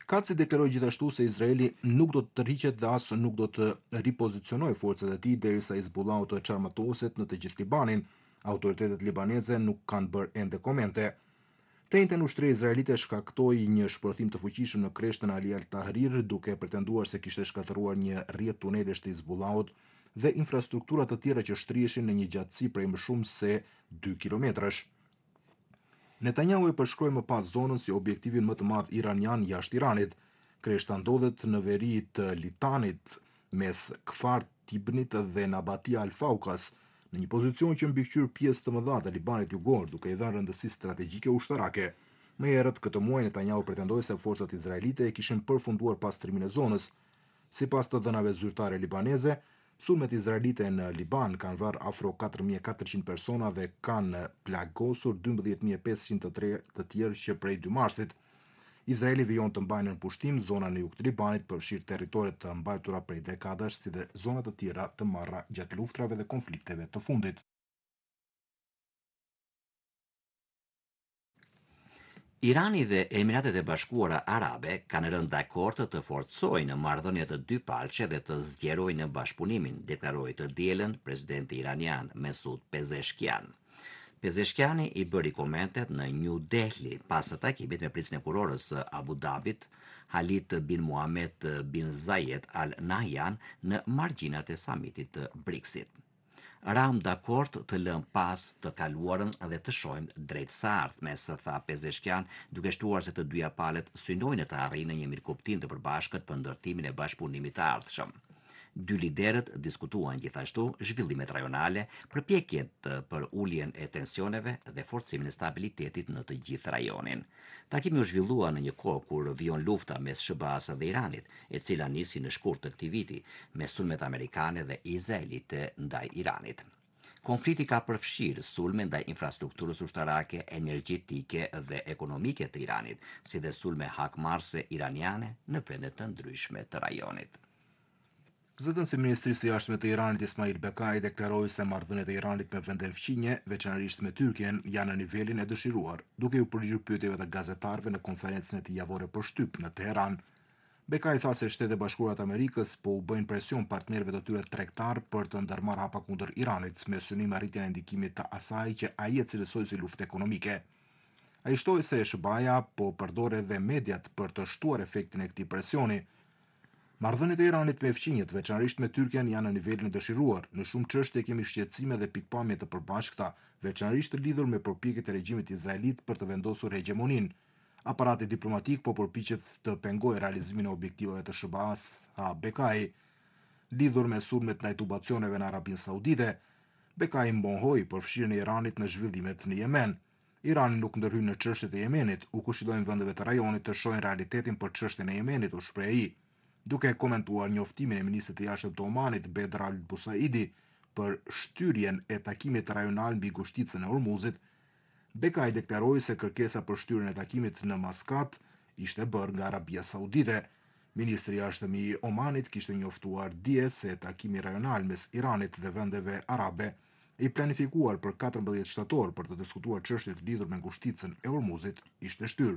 Kaci deklaroi gjithashtu se Izraeli nuk do të tërhiqet dhe as nuk do të ripozicionojë forcat e tij derisa Hizbullahu të çarmatoset në të gjithë Libanin. Autoritetet libaneze nuk kanë bërë ende komente. Të njëjtën ushtri izraelite shkaktoi një shpërthim të fuqishëm në krishtën Ali Al Tahrir, duke pretenduar se kishte shkatëruar një rrjet tunelesh të Hizbullahut dhe infrastruktura të tjera që shtrieshin në një gjatësi prej më shumë se 2 kilometrash. Netanyahu e përshkroi më pas zonën si objektivin më të madh iranian jashtë Iranit. Kreshta ndodhet në veri të Litanit, mes Kfar Tibnit dhe Nabatia Al Faukas, në një pozicion që mbikëqyr pjesë të mëdha të Libanit jugor, duke i dhënë rëndësi strategjike ushtarake. Më herët këtë muaj Netanyahu pretendoi se forcat izraelite e kishin përfunduar pastrimin e zonës. Sipas të dhënave zyrtare libaneze, sulmet izraelite në Liban kanë vrarë afro 4.400 persona dhe kanë plagosur 12.500 të tjerë që prej 2 marsit. Izraeli vijon të mbajnë në pushtim zona në jug të Libanit, përfshirë territoret të mbajtura prej dekadash, si dhe zona të tjera të marra gjatë luftrave dhe konflikteve të fundit. Irani dhe Emiratet e Bashkuara Arabe kanë rënë dakord të forcojnë marrëdhënie të dypalqe dhe të zgjerojnë bashkëpunimin, deklaroi të dielën presidenti iranian Mesud Pezeshkian. Pezeshkiani i bëri komentet në New Delhi pas takimit me princesin e kurorës së Abu Dhabit, Khalid bin Muhammad bin Zayed Al Nahyan, në margjinat e samitit të BRICS-it. Ram dakord të lëm pas të kaluarën dhe të shohim drejt së ardhmes, tha Pezeshkian, duke shtuar se të dyja palët synojnë të arrijnë një mirëkuptim të përbashkët për ndërtimin e bashkëpunimit të ardhshëm. Dy liderët diskutuan gjithashtu zhvillimet rajonale, përpjekjet për uljen e tensioneve dhe forcimin e stabilitetit në të gjithë rajonin. Takimi u zhvillua në një kohë kur vijon lufta mes SBA-s dhe Iranit, e cila nisi në shkurt të këtij viti me sulmet amerikane dhe izraelite ndaj Iranit. Konflikti ka përfshirë sulme ndaj infrastrukturës ushtarake, energjetike dhe ekonomike të Iranit, si dhe sulme hakmarrëse iraniane në vende të ndryshme të rajonit. Zëdhënësi i Ministrisë së Jashtme të Iranit Ismail Bekai deklaroi se marrëdhëniet e Iranit me vende fqinje, veçanërisht me Tyrkjen, janë në nivelin e dëshiruar, duke u përgjigjur pyetjeve të gazetarëve në konferencën e tij javore për shtyp në Teheran. Bekai tha se Shtetet e Bashkuara të Amerikës po u bëjnë presion partnerëve të tyre tregtar për të ndërmarrë hapa kundër Iranit, me synim arritjen e ndikimit të asaj që ai e cilësoi si luftë ekonomike. Ai shtoi se SBA-ja po përdor edhe mediat për të shtuar efektin e këtij presioni. Marrëdhëniet e Iranit me fqinjet, veçanërisht me Tyrkjen, janë në nivelin e dëshiruar. Në shumë çështje kemi shqetësime dhe pikpamje të përbashkëta, veçanërisht të lidhur me përpjekjet e regjimit izraelit për të vendosur hegemoninë. Aparati diplomatik po përpiqet të pengojë realizimin e objektivave të SBA-s, tha Bekai. Lidhur me sulmet ndaj tubacioneve në Arabinë Saudite, Bekai mohoi përfshirjen e Iranit në zhvillimet në Yemen. Irani nuk ndërhyn në çështjet e Yemenit, u këshillojnë vendeve të rajonit të shohin realitetin për çështjen e Yemenit, u shpreh ai. Duke komentuar njoftimin e ministrit të jashtëm të Omanit Bedr Al Busaidi për shtyrjen e takimit rajonal mbi ngushticën e Hormuzit, Bekai deklaroi se kërkesa për shtyrjen e takimit në Maskat ishte bërë nga Arabia Saudite. Ministri i jashtëm i Omanit kishte njoftuar dje se takimi rajonal mes Iranit dhe vendeve arabe i planifikuar për 14 shtator për të diskutuar çështjet lidhur me ngushticën e Hormuzit ishte shtyrë.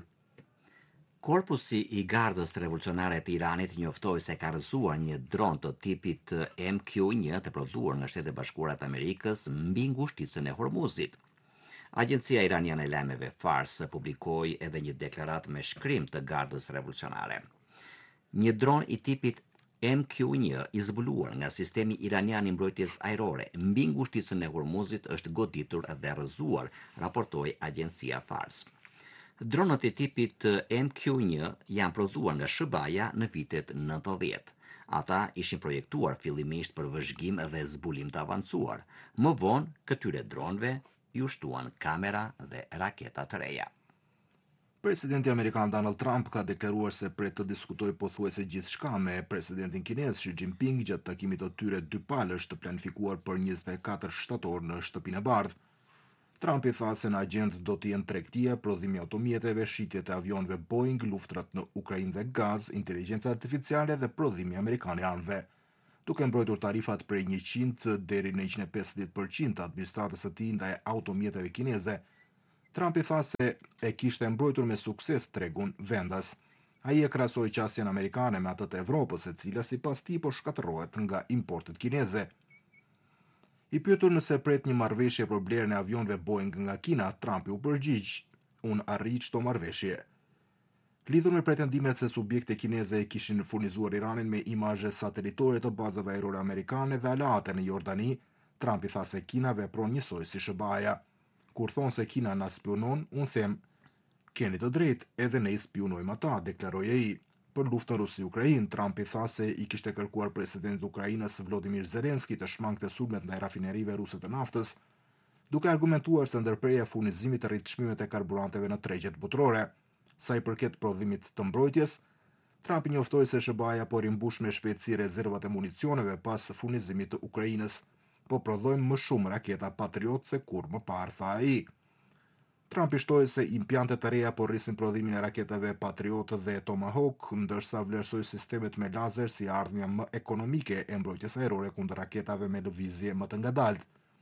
Korpusi i Gardës Revolucionare të Iranit njoftoi se ka rrëzuar një dron të tipit MQ-1 të prodhuar nga Shtetet e Bashkuara të Amerikës mbi ngushticën e Hormuzit. Agjencia iraniane e lajmeve Fars publikoi edhe një deklaratë me shkrim të Gardës Revolucionare. Një dron i tipit MQ-1 i zbuluar nga sistemi iranian i mbrojtjes ajrore mbi ngushticën e Hormuzit është goditur dhe rrëzuar, raportoi agjencia Fars. Dronët e tipit MQ-1 janë prodhuar nga SBA-ja në vitet 90. Ata ishin projektuar fillimisht për vëzhgim dhe zbulim të avancuar. Më vonë, këtyre dronëve ju shtuan kamera dhe raketa të reja. Presidenti amerikan Donald Trump ka deklaruar se pret të diskutojë pothuajse gjithçka me presidentin kinez Xi Jinping gjatë takimit të tyre dypalësh të planifikuar për 24 shtator në Shtëpinë e Bardhë. Trump i tha se në agjendë do të jenë tregtia, prodhimi automjeteve, shitjet e avionëve Boeing, luftrat në Ukrainë dhe Gaz, inteligjenca artificiale dhe prodhimi amerikan i armëve. Duke mbrojtur tarifat prej 100 deri në 150% të administratës së tij ndaj automjeteve kineze, Trump i tha se e kishte mbrojtur me sukses tregun vendas. Ai e krahasoi qasjen amerikane me atë të Evropës, e cila sipas tij po shkatërrohet nga importet kineze. I pyetur nëse pret një marrëveshje për blerjen e avionëve Boeing nga Kina, Trumpi u përgjigj: "Unë arrij çdo marrëveshje." Lidhur me pretendimet se subjekte kineze e kishin furnizuar Iranin me imazhe satelitore të bazave ajrore amerikane dhe aleate në Jordani, Trumpi tha se Kina vepron njësoj si SBA-ja. Kur thonë se Kina na spionon, unë them, keni të drejtë, edhe ne i spionojmë ata, deklaroi ai. Për luftën Rusi-Ukrainë, Trumpi tha se i kishte kërkuar presidentit të Ukrainës Volodymyr Zelenski të shmangte sulmet ndaj rafinerive ruse të naftës, duke argumentuar se ndërprerja e furnizimit të rrit çmimet e karburanteve në tregjet botërore. Sa i përket prodhimit të mbrojtjes, Trumpi njoftoi se SBA-ja po rimbush me shpejtësi rezervat e municioneve pas furnizimit të Ukrainës. Po prodhojmë më shumë raketa Patriot se kur më parë, tha ai. Trumpi shtoi se impiantet të reja po rrisin prodhimin e raketave Patriot dhe Tomahawk, ndërsa vlerësoi sistemet me lazer si ardhmja më ekonomike e mbrojtjes ajrore kundër raketave me lëvizje më të ngadaltë.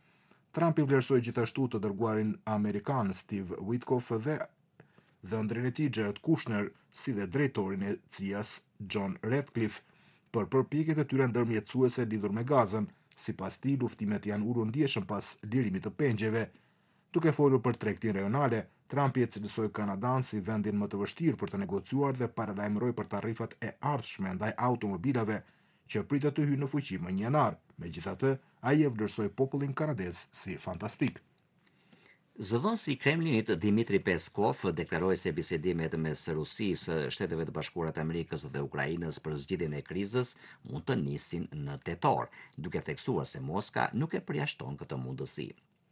Trumpi vlerësoi gjithashtu të dërguarin amerikan Steve Witkoff dhe ëndrin e tij Jared Kushner, si dhe drejtorin e CIA-s John Ratcliffe, për përpjekjet e tyre ndërmjetësuese lidhur me Gazën. Sipas tij, luftimet janë ulur ndjeshëm pas lirimit të pengjeve. Duke folur për tregtin rajonale, Trumpi e cilësoi Kanadan si vendin më të vështirë për të negociuar dhe paralajmëroi për tarifat e ardhshme ndaj automobilave që pritet të hyjnë në fuqi më 1 janar. Megjithatë, ai e vlerësoi popullin kanadez si fantastik. Zëdhënësi i Kremlinit Dmitri Peskov deklaroi se bisedimet mes Rusisë, Shteteve të Bashkuara të Amerikës dhe Ukrainës për zgjidhjen e krizës mund të nisin në tetor, duke theksuar se Moska nuk e përjashton këtë mundësi.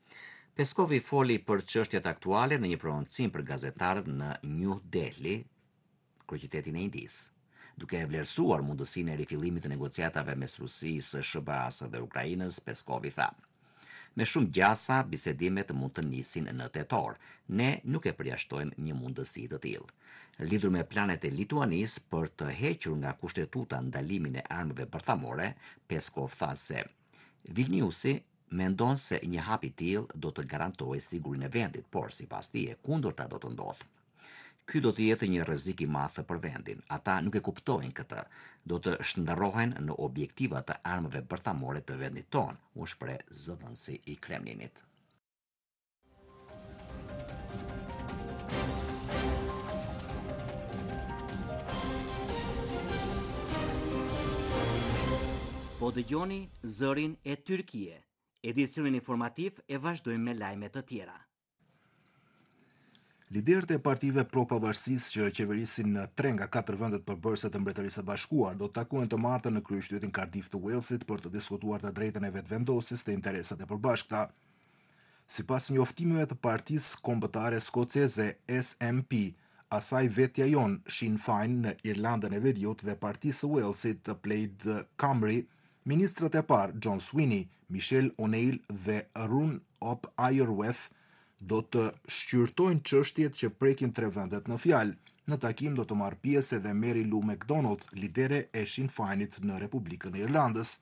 Peskovi foli për çështjet aktuale në një prononcim për gazetarët në New Delhi, kryeqytetin e Indisë. Duke e vlerësuar mundësinë e rifillimit të negociatave mes Rusisë, SBA-s dhe Ukrainës, Peskovi tha: "Me shumë gjasa, bisedimet mund të nisin në tetor. Ne nuk e përjashtojmë një mundësi të tillë." Lidhur me planet e Lituanisë për të hequr nga kushtetuta ndalimin e armëve bërthamore, Peskov tha se Vilniusi mendon se një hap i tillë do të garantojë sigurinë e vendit, por sipas tij e kundërta do të ndodhë. Ky do të jetë një rrezik i madh për vendin. Ata nuk e kuptojnë këtë. Do të shndërrohen në objektiva të armëve bërthamore të vendit tonë, u shpreh zëdhënësi i Kremlinit. Po dëgjoni zërin e Tyrkie. Edicionin informativ e vazhdojmë me lajme të tjera. Liderët e partive pro-pavarësisë që qeverisin në 3 nga 4 vendet përbërëse të Mbretërisë së Bashkuar do të takohen të martën në kryeqytetin Cardiff të Walesit për të diskutuar të drejtën e vetëvendosjes të interesat e përbashkëta. Sipas njoftimeve të partisë kombëtare skoceze SNP, asaj vetja jon Sinn Féin në Irlandën e Veriut dhe partisë së Walesit të Plaid Cymru, ministrat e parë John Sweeney, Michelle O'Neill dhe Run op Ayorweth do të shqyrtojnë çështjet që prekin 3 vendet në fjalë. Në takim do të marrë pjesë edhe Mary Lou McDonald, lidere e Sinn Féinit në Republikën e Irlandës.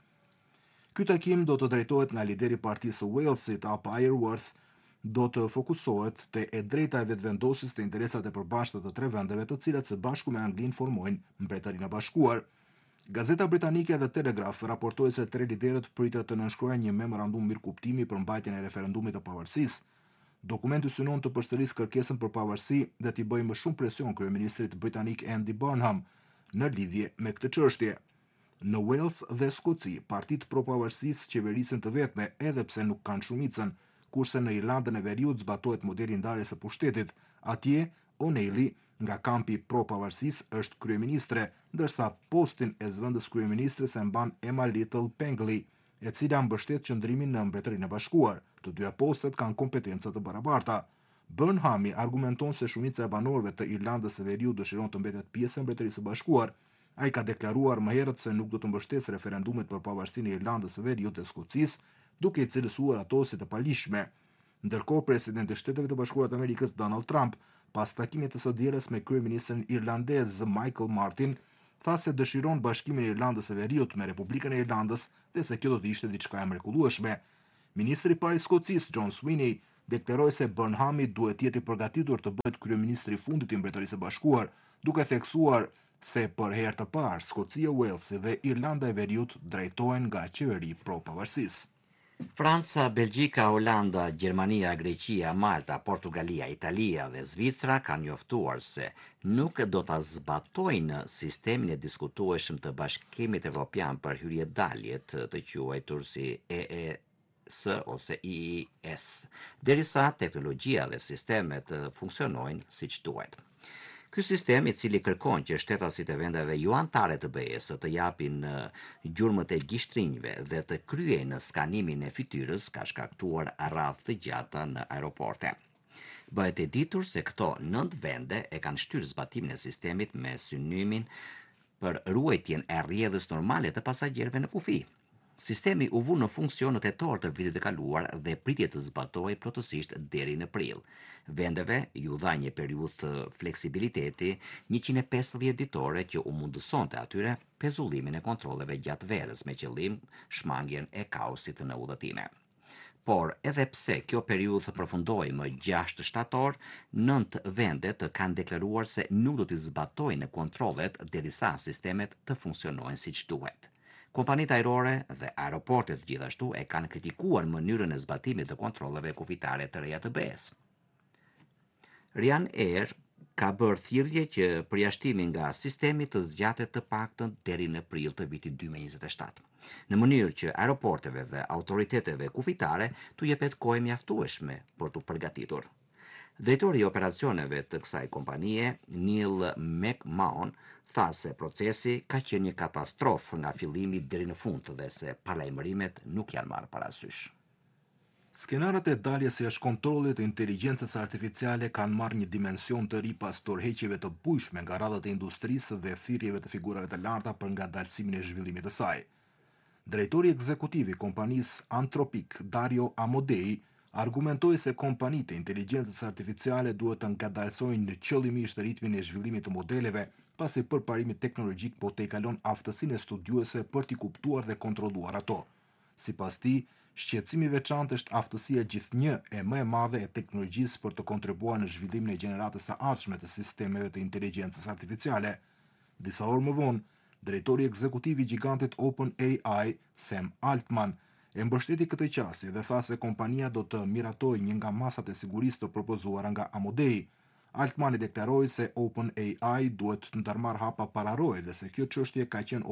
Ky takim do të drejtohet nga lideri i partisë së Walesit, Ap Ayorworth, do të fokusohet te e drejta e vetëvendosjes të interesat e përbashkëta të 3 vendeve, të cilat së bashku me Anglinë formojnë Mbretërinë e Bashkuar. Gazeta britanike The Telegraph raportoi se 3 liderët pritet të nënshkruajnë një memorandum mirëkuptimi për mbajtjen e referendumit të pavarësisë. Dokumenti synon të përsërisë kërkesën për pavarësi dhe t'i bëjë më shumë presion kryeministrit britanik Andy Burnham në lidhje me këtë çështje. Në Wales dhe Skoci, partitë pro-pavarësisë qeverisin të vetme edhe pse nuk kanë shumicën, kurse në Irlandën e Veriut zbatohet modeli ndarjes së pushtetit. Atje, O'Neill nga kampi pro-pavarësisë është kryeministre, ndërsa postin e zëvendës kryeministres e mban Emma Little Pengley, e cila mbështet qëndrimin në Mbretërinë e Bashkuar. Të dyja postet kanë kompetenca të barabarta. Burnhami argumenton se shumica e banorëve të Irlandës së Veriut dëshiron të mbetet pjesë e Mbretërisë së Bashkuar. Ai ka deklaruar më herët se nuk do të mbështesë referendumin për pavarësinë e Irlandës së Veriut dhe Skocisë, duke i cilësuar ato si të palishme. Ndërkohë, presidenti i Shteteve të Bashkuara të Amerikës Donald Trump, pas takimit të së dielës me kryeministrin irlandez Michael Martin, tha se dëshiron bashkimin e Irlandës së Veriut me Republikën e Irlandës dhe se kjo do të ishte diçka e mrekullueshme. Ministri i parë i Skocisë, John Sweeney, deklaroi se Burnhami duhet të jetë i përgatitur të bëhet kryeministri i fundit i Mbretërisë së Bashkuar, duke theksuar se për herë të parë Skocia, Walesi dhe Irlanda e Veriut drejtohen nga qeveri pro-pavarësisë. Franca, Belgjika, Olanda, Gjermania, Greqia, Malta, Portugalia, Italia dhe Zvicra kanë njoftuar se nuk do ta zbatojnë sistemin e diskutueshëm të Bashkimit Evropian për hyrje-daljet të quajtur si EES ose EES, derisa teknologjia dhe sistemet funksionojnë siç duhet. Ky sistem, i cili kërkon që shtetasit e vendeve jo anëtare të BE-s të japin gjurmët e gishtrinjve dhe të kryejnë skanimin e fytyrës, ka shkaktuar radhë të gjata në aeroporte. Bëhet e ditur se këto 9 vende e kanë shtyrë zbatimin e sistemit me synimin për ruajtjen e rrjedhës normale të pasagjerëve në kufi. Sistemi u vu në funksion në tetor të vitit të kaluar dhe pritje të zbatohej plotësisht deri në prill. Vendeve ju dha një periudhë të fleksibiliteti 150 ditore që u mundësonte atyre pezullimin e kontrolleve gjatë verës me qëllim shmangjen e kaosit në udhëtime. Por edhe pse kjo periudhë përfundoi më 6 shtator, 9 vende të kanë deklaruar se nuk do t'i zbatojnë kontrollet derisa sistemet të funksionojnë siç duhet. Kompanitë ajrore dhe aeroportet gjithashtu e kanë kritikuar mënyrën e zbatimit të kontrolleve kufitare të reja të BE-s. Ryanair ka bërë thirrje që përjashtimi nga sistemi të zgjatet të paktën deri në prill të vitit 2027, në mënyrë që aeroporteve dhe autoriteteve kufitare t'u jepet kohë mjaftueshme për t'u përgatitur. Drejtori i operacioneve të kësaj kompanie, Neil McMahon, tha se procesi ka qenë një katastrofë nga fillimi deri në fund dhe se paralajmërimet nuk janë marrë parasysh. Skenarat e daljes së kontrollit të inteligjencës artificiale kanë marrë një dimension të ri pas tërheqjeve të bujshme nga radhët e industrisë dhe thirrjeve të figurave të larta për ngadalësimin e zhvillimit të saj. Drejtori ekzekutiv i kompanisë Anthropic, Dario Amodei, argumentoi se kompanitë e inteligjencës artificiale duhet të ngadalsojnë qëllimisht ritmin e zhvillimit të modeleve, pasi përparimi teknologjik po te kalon aftësinë e studiuesve për t'i kuptuar dhe kontrolluar ato. Sipas tij, shqetësimi i veçantë është aftësia gjithnjë e më e madhe e teknologjisë për të kontribuar në zhvillimin e gjeneratës së ardhshme të sistemeve të inteligjencës artificiale. Disa orë më vonë, drejtori ekzekutiv i gigantit OpenAI, Sam Altman, e mbështeti këtë qasje dhe tha se kompania do të miratojë një nga masat e sigurisë të propozuara nga Amodei. Altman i deklaroi se OpenAI duhet të ndërmarrë hapa pararoje dhe se kjo çështje ka qenë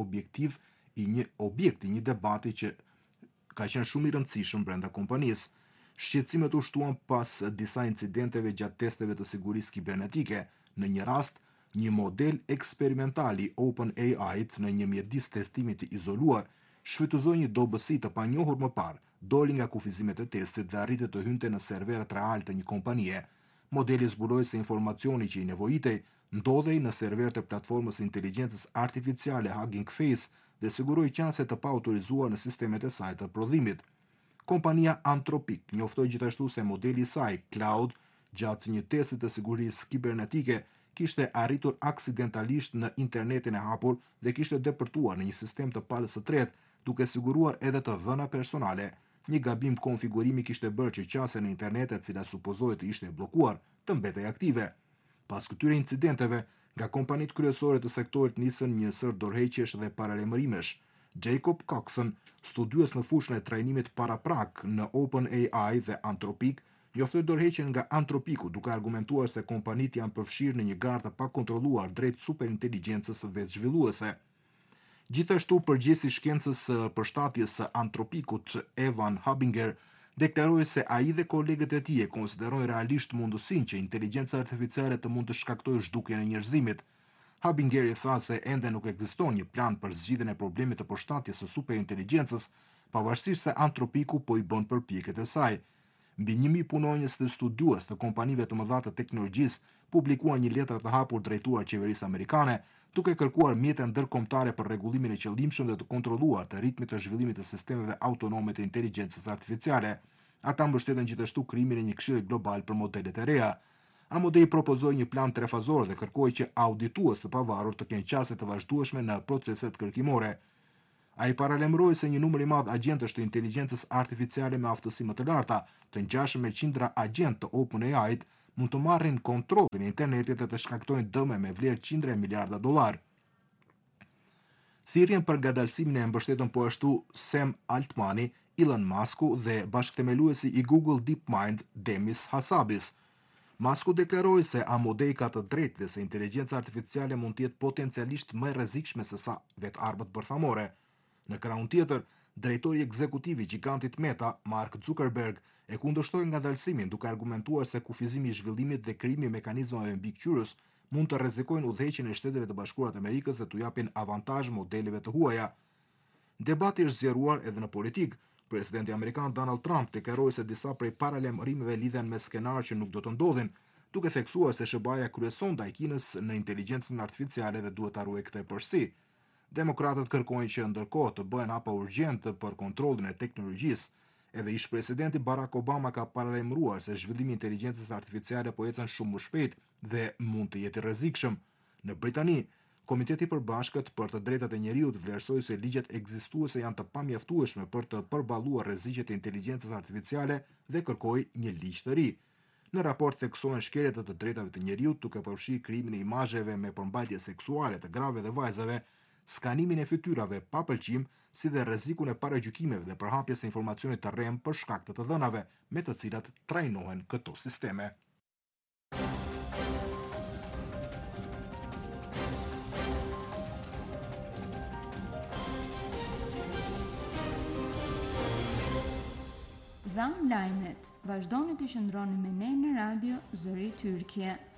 objekt i një debati që ka qenë shumë i rëndësishëm brenda kompanisë. Shqetësimet u shtuan pas disa incidenteve gjatë testeve të sigurisë kibernetike. Në një rast, një model eksperimental i OpenAI-t në një mjedis testimi të izoluar shfrytëzoi një dobësi të panjohur më parë, doli nga kufizimet e testit dhe arriti të hynte në serveret real të një kompanie. Modeli zbuloi se informacioni që i nevojitej ndodhej në serverët e platformës inteligjencës artificiale Hugging Face dhe siguroi qanse të paautorizuar në sistemet e saj të prodhimit. Kompania Anthropic njoftoi gjithashtu se modeli i saj, Cloud, gjatë një testi të sigurisë kibernetike, kishte arritur aksidentalisht në internetin e hapur dhe kishte depërtuar në një sistem të palës së tretë, duke siguruar edhe të dhëna personale. Një gabim konfigurimi kishte bërë që qasja në internet e cila supozohet të ishte bllokuar të mbetej aktive. Pas këtyre incidenteve, nga kompanitë kryesore të sektorit nisën një sër dorëheqjesh dhe paralajmërimesh. Jacob Coxon, studiues në fushën e trajnimit paraprak në OpenAI dhe Anthropic, njoftoi dorëheqjen nga Anthropiku duke argumentuar se kompanitë janë përfshirë në një garë të pakontrolluar drejt superinteligjencës së vetë zhvilluese. Gjithashtu, përgjithësi i shkencës së përshtatjes së Anthropicut, Evan Hubinger, deklaroi se ai dhe kolegët e tij e konsiderojnë realisht mundësinë që inteligjenca artificiale të mund të shkaktojë zhdukjen e njerëzimit. Hubinger i tha se ende nuk ekziston një plan për zgjidhjen e problemit të përshtatjes së superinteligjencës, pavarësisht se Anthropiku po i bën përpjekjet e saj. Mbi 1000 punonjës dhe studiues të kompanive të mëdha të teknologjisë publikuan një letër të hapur drejtuar qeverisë amerikane, duke kërkuar mjete ndërkombëtare për rregullimin e qëllimshëm dhe të kontrolluar të ritmit të zhvillimit të sistemeve autonome të inteligjencës artificiale. Ata mbështeten gjithashtu krijimin e një këshilli global për modelet e reja. Amodei propozoi një plan trefazor dhe kërkoi që auditues të pavarur të kenë qasje të vazhdueshme në proceset kërkimore. Ai paralajmëroi se një numër i madh agjentësh të inteligjencës artificiale me aftësi më të larta, të ngjashëm me qindra agent të OpenAI-t, mund të marrin kontrollin e internetit dhe të shkaktojnë dëme me vlerë qindra miliarda dollar. Thirrjen për ngadalësimin e mbështetën po ashtu Sam Altmani, Elon Musku dhe bashkëthemeluesi i Google DeepMind Demis Hassabis. Musku deklaroi se Amodei ka të drejtë dhe se inteligjenca artificiale mund të jetë potencialisht më e rrezikshme se sa vetë armët bërthamore. Në krahun tjetër, drejtori ekzekutiv i gigantit Meta, Mark Zuckerberg, e kundërshtoi ngadalësimin duke argumentuar se kufizimi i zhvillimit dhe krijimi i mekanizmave mbikëqyrës mund të rrezikojnë udhëheqjen e Shteteve të Bashkuara të Amerikës dhe t'u japin avantazh modeleve të huaja. Debati është zgjeruar edhe në politikë. Presidenti amerikan Donald Trump deklaroi se disa prej paralajmërimeve lidhen me skenar që nuk do të ndodhin, duke theksuar se SBA-ja kryeson ndaj Kinës në inteligjencën artificiale dhe duhet ta ruajë këtë përsi. Demokratët kërkojnë që ndërkohë të bëhen hapa urgjent për kontrollin e teknologjisë. Edhe ish presidenti Barack Obama ka paralajmëruar se zhvillimi i inteligjencës artificiale po ecën shumë më shpejt dhe mund të jetë i rrezikshëm. Në Britani, Komiteti i Përbashkët për të Drejtat e Njerëzit vlerësoi se ligjet ekzistuese janë të pamjaftueshme për të përballuar rreziqet e inteligjencës artificiale dhe kërkoi një ligj të ri. Në raport theksohen shkeljet e të drejtave të njerëzit, duke përfshirë krijimin e imazheve me përmbajtje seksuale të grave dhe vajzave, skanimin e fytyrave pa pëlqim, si dhe rrezikun e paragjykimeve dhe përhapjes së informacionit të rrem për shkak të dhënave me të cilat trajnohen këto sisteme. Dhanë lajmet, vazhdoni të qëndroni me ne në radio Zëri Tyrkje.